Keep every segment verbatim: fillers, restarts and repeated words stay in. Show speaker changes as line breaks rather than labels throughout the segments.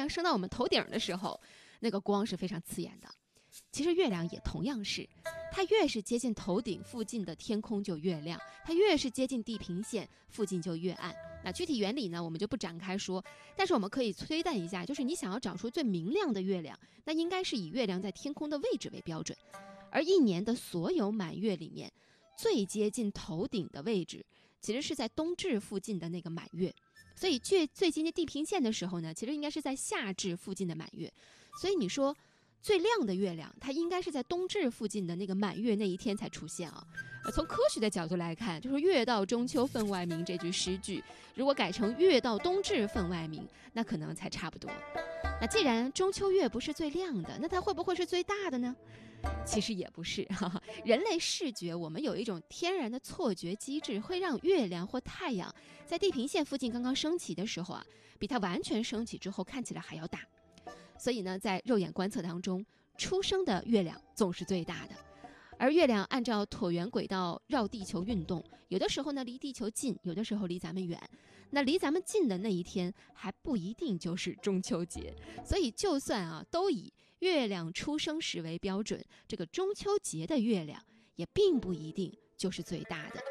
升到我们头顶的时候，那个光是非常刺眼的。其实月亮也同样是，它越是接近头顶附近的天空就越亮，它越是接近地平线附近就越暗。那具体原理呢，我们就不展开说，但是我们可以推断一下，就是你想要找出最明亮的月亮，那应该是以月亮在天空的位置为标准。而一年的所有满月里面，最接近头顶的位置其实是在冬至附近的那个满月，所以最最接近地平线的时候呢，其实应该是在夏至附近的满月。所以你说最亮的月亮，它应该是在冬至附近的那个满月那一天才出现啊。呃，从科学的角度来看，就是月到中秋分外明这句诗句，如果改成月到冬至分外明，那可能才差不多。那既然中秋月不是最亮的，那它会不会是最大的呢？其实也不是，哈哈。人类视觉我们有一种天然的错觉机制，会让月亮或太阳在地平线附近刚刚升起的时候啊，比它完全升起之后看起来还要大。所以呢，在肉眼观测当中，初升的月亮总是最大的。而月亮按照椭圆轨道绕地球运动，有的时候呢离地球近，有的时候离咱们远。那离咱们近的那一天还不一定就是中秋节，所以就算啊都以月亮出生时为标准，这个中秋节的月亮也并不一定就是最大的。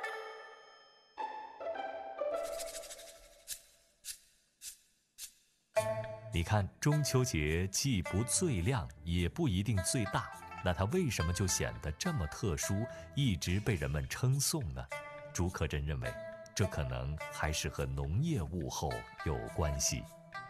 你看，中秋节既不最亮，也不一定最大，那它为什么就显得这么特殊，一直被人们称颂呢？竺可桢认为，这可能还是和农业物候有关系。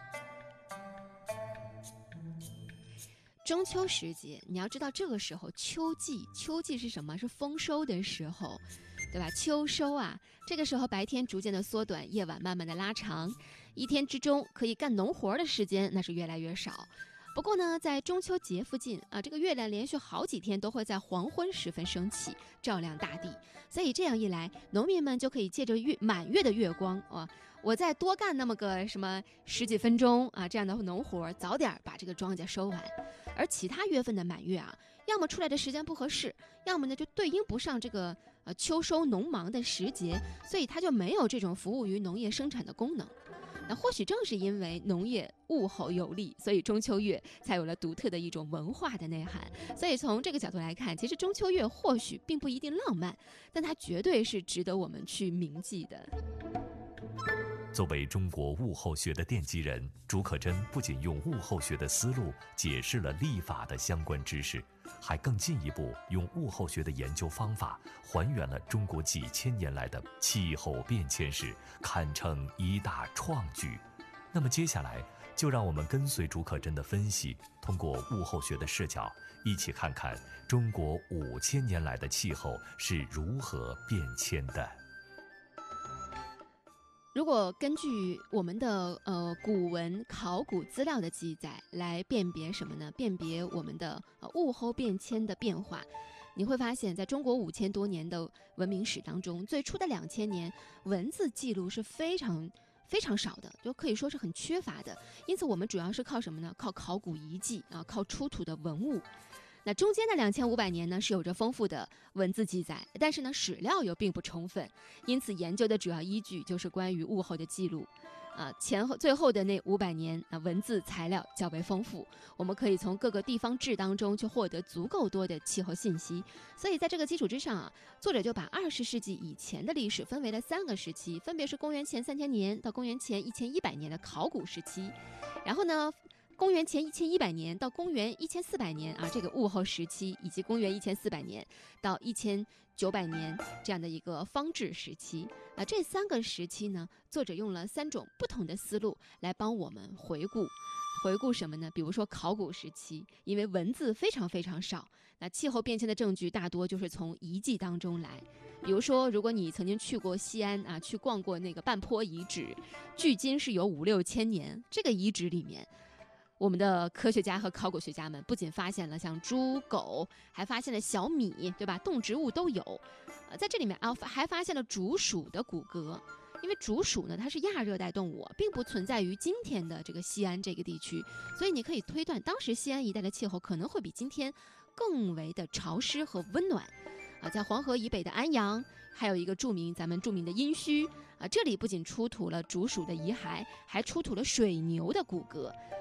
中秋时节，你要知道这个时候秋季，秋季是什么？是丰收的时候，对吧？秋收啊，这个时候白天逐渐的缩短，夜晚慢慢的拉长，一天之中可以干农活的时间那是越来越少。不过呢，在中秋节附近啊，这个月亮连续好几天都会在黄昏时分升起，照亮大地。所以这样一来，农民们就可以借着月满月的月光啊，我再多干那么个什么十几分钟啊，这样的农活，早点把这个庄稼收完。而其他月份的满月啊，要么出来的时间不合适，要么呢就对应不上这个呃秋收农忙的时节，所以它就没有这种服务于农业生产的功能。那或许正是因为农业物候有利，所以中秋月才有了独特的一种文化的内涵。所以从这个角度来看，其实中秋月或许并不一定浪漫，但它绝对是值得我们去铭记的。
作为中国物候学的奠基人，竺可桢不仅用物候学的思路解释了历法的相关知识，还更进一步用物候学的研究方法还原了中国几千年来的气候变迁史，堪称一大创举。那么接下来就让我们跟随竺可桢的分析，通过物候学的视角，一起看看中国五千年来的气候是如何变迁的。
如果根据我们的呃古文考古资料的记载来辨别什么呢？辨别我们的呃物候变迁的变化，你会发现在中国五千多年的文明史当中，最初的两千年文字记录是非常非常少的，就可以说是很缺乏的。因此我们主要是靠什么呢？靠考古遗迹啊，靠出土的文物。那中间的两千五百年呢，是有着丰富的文字记载，但是呢，史料又并不充分，因此研究的主要依据就是关于物候的记录。啊，前后最后的那五百年啊，文字材料较为丰富，我们可以从各个地方志当中去获得足够多的气候信息。所以在这个基础之上啊，作者就把二十世纪以前的历史分为了三个时期，分别是公元前三千年到公元前一千一百年的考古时期，然后呢，公元前一千一百年到公元一千四百年啊，这个物候时期，以及公元一千四百年到一千九百年这样的一个方志时期。那这三个时期呢，作者用了三种不同的思路来帮我们回顾。回顾什么呢？比如说考古时期，因为文字非常非常少，那气候变迁的证据大多就是从遗迹当中来。比如说，如果你曾经去过西安啊，去逛过那个半坡遗址，距今是有五六千年，这个遗址里面，我们的科学家和考古学家们不仅发现了像猪、狗，还发现了小米，对吧？动植物都有。呃，在这里面啊，还发现了竹鼠的骨骼。因为竹鼠呢，它是亚热带动物，并不存在于今天的这个西安这个地区，所以你可以推断，当时西安一带的气候可能会比今天更为的潮湿和温暖。啊，在黄河以北的安阳，还有一个著名咱们著名的殷墟啊，这里不仅出土了竹鼠的遗骸，还出土了水牛的骨骼。